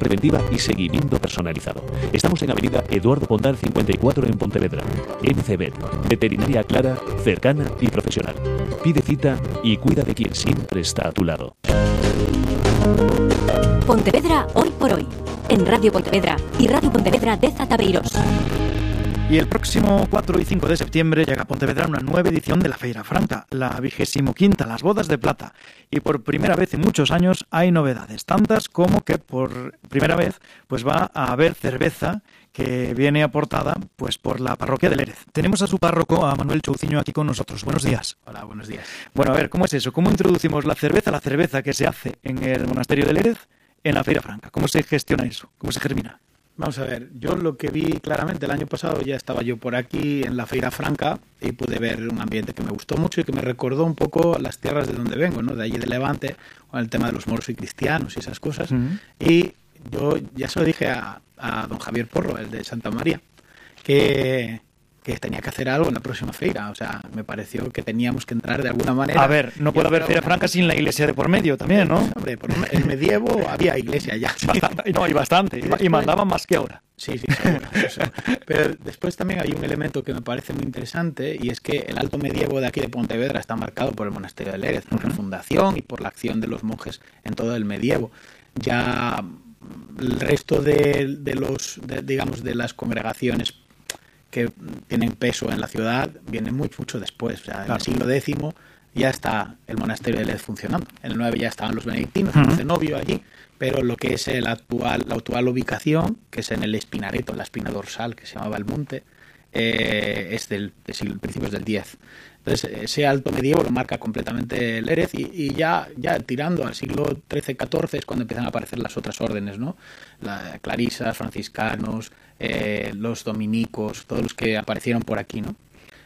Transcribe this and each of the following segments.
preventiva y seguimiento personalizado. Estamos en Avenida Eduardo Pondal 54 en Pontevedra. MCV, veterinaria clara, cercana y profesional. Pide cita y cuida de quien siempre está a tu lado. Pontevedra hoy por hoy, en Radio Pontevedra y Radio Pontevedra de Zataveiros. Y el próximo 4 y 5 de septiembre llega a Pontevedra una nueva edición de la Feira Franca, la 25ª, las Bodas de Plata. Y por primera vez en muchos años hay novedades, tantas como que por primera vez pues va a haber cerveza que viene aportada pues por la parroquia de Lérez. Tenemos a su párroco, a Manuel Chouciño, aquí con nosotros. Buenos días. Hola, buenos días. Bueno, a ver, ¿cómo es eso? ¿Cómo introducimos la cerveza que se hace en el monasterio de Lérez en la Feira Franca? ¿Cómo se gestiona eso? ¿Cómo se germina? Vamos a ver, yo lo que vi claramente el año pasado, ya estaba yo por aquí en la Feira Franca y pude ver un ambiente que me gustó mucho y que me recordó un poco las tierras de donde vengo, ¿no? De allí de Levante, con el tema de los moros y cristianos y esas cosas. Y yo ya se lo dije a don Javier Porro, el de Santa María, que tenía que hacer algo en la próxima feira. O sea, me pareció que teníamos que entrar de alguna manera. A ver, no puede haber Feira Franca sin la iglesia de por medio también, ¿no? Hombre, por el medievo había iglesia ya. No, y bastante. Y mandaban más que ahora. Sí, seguro, eso. Pero después también hay un elemento que me parece muy interesante, y es que el alto medievo de aquí de Pontevedra está marcado por el monasterio de Lérez, por la fundación y por la acción de los monjes en todo el medievo. Ya el resto de las congregaciones que tienen peso en la ciudad vienen mucho después. O sea, en el siglo X ya está el monasterio de Lérez funcionando. En el 9 ya estaban los benedictinos, el cenobio allí, pero lo que es la actual ubicación, que es en el Espinareto, la espina dorsal, que se llamaba el monte, es del principios del X. Entonces, ese alto medievo lo marca completamente Lérez, y ya tirando al siglo XIII-XIV es cuando empiezan a aparecer las otras órdenes, ¿no? Clarisas, franciscanos, los dominicos, todos los que aparecieron por aquí, ¿no?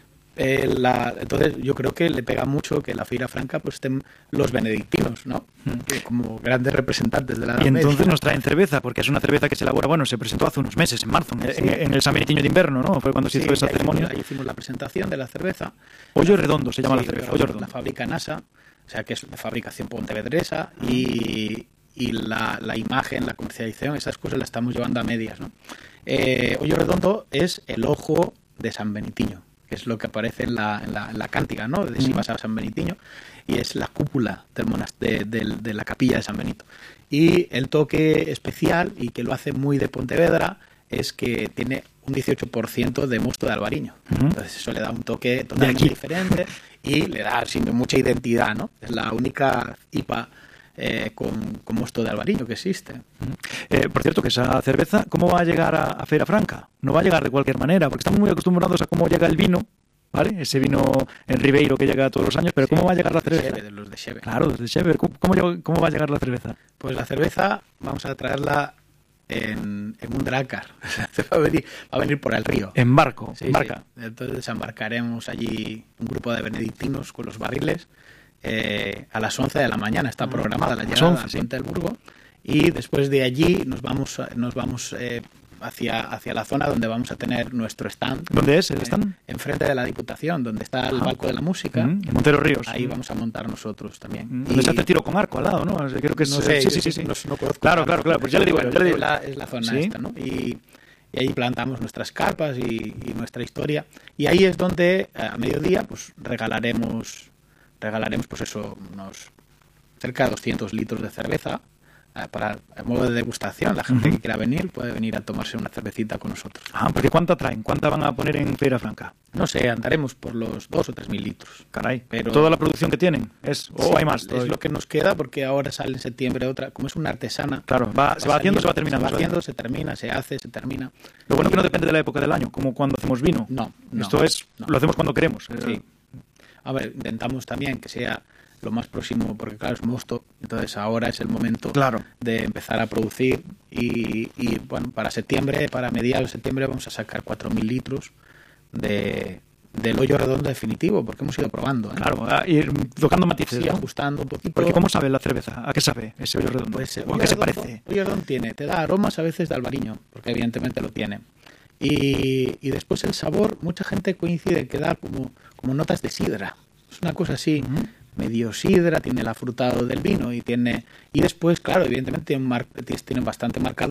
Entonces yo creo que le pega mucho que la Feira Franca pues estén los benedictinos, ¿no? Como grandes representantes de la Edad Media. Y entonces Media. nos traen cerveza, porque es una cerveza que se elabora, bueno, se presentó hace unos meses, en marzo, en el San Benitiño de invierno, ¿no? Fue cuando se hizo esa ceremonia. Ahí hicimos la presentación de la cerveza. Hoyo Redondo se llama la cerveza, Hoyo Redondo. La fábrica NASA, o sea que es de fabricación pontevedresa, y la imagen, la comercialización, esas cosas las estamos llevando a medias, ¿no? Hoyo Redondo es el ojo de San Benitiño, que es lo que aparece en la cántica, ¿no? De si vas a San Benitiño, y es la cúpula de la capilla de San Benito. Y el toque especial, y que lo hace muy de Pontevedra, es que tiene un 18% de mosto de albariño. Entonces eso le da un toque totalmente diferente y le da mucha identidad, ¿no? Es la única IPA con mosto de albariño que existe. Por cierto, que esa cerveza, ¿cómo va a llegar a Feira Franca? No va a llegar de cualquier manera, porque estamos muy acostumbrados a cómo llega el vino, ¿vale? Ese vino en Ribeiro que llega todos los años, pero ¿cómo va a llegar la cerveza? De los de Xeve. Claro, desde Xeve. ¿Cómo va a llegar la cerveza? Pues la cerveza vamos a traerla en un dracar. va a venir por el río. En barco, sí, en barca. Sí. Entonces desembarcaremos allí un grupo de benedictinos con los barriles. A las 11 de la mañana está programada la llegada a Puente del Burgo, y después de allí nos vamos hacia la zona donde vamos a tener nuestro stand. ¿Dónde es el stand? Enfrente de la Diputación, donde está el Banco de la Música. En Montero Ríos. Ahí vamos a montar nosotros también. Donde se hace tiro con arco al lado, ¿no? Creo que es, no sé, sí. No conozco. Claro. Pues ya le digo. Es la zona esta, ¿no? Y ahí plantamos nuestras carpas y nuestra historia. Y ahí es donde a mediodía pues regalaremos pues eso, unos cerca de 200 litros de cerveza para a modo de degustación. La gente que quiera venir puede venir a tomarse una cervecita con nosotros. Porque ¿cuánta traen? ¿Cuánta van a poner en Feira Franca? No sé, andaremos por los 2 o 3 mil litros. Caray, pero ¿toda la producción que tienen? ¿O hay más? Es lo que nos queda, porque ahora sale en septiembre otra, como es una artesana. Claro, se va haciendo, se va terminando. Se va haciendo, se termina, se hace, se termina. Lo bueno que no depende de la época del año, como cuando hacemos vino. No. Esto es, lo hacemos cuando queremos. Sí. A ver, intentamos también que sea lo más próximo, porque claro, es mosto, entonces ahora es el momento de empezar a producir, y bueno, para mediados de septiembre vamos a sacar 4.000 litros del Hoyo Redondo definitivo, porque hemos ido probando, ¿eh? Claro, ir tocando matices, sí, ¿no? ajustando un poquito. Porque ¿cómo sabe la cerveza? ¿A qué sabe ese Hoyo Redondo? Pues, ¿O a qué se parece? Hoyo Redondo te da aromas a veces de albariño, porque evidentemente lo tiene. Y después el sabor, mucha gente coincide en que da como notas de sidra. Es una cosa así, medio sidra, tiene el afrutado del vino, y después, claro, evidentemente tiene bastante marcado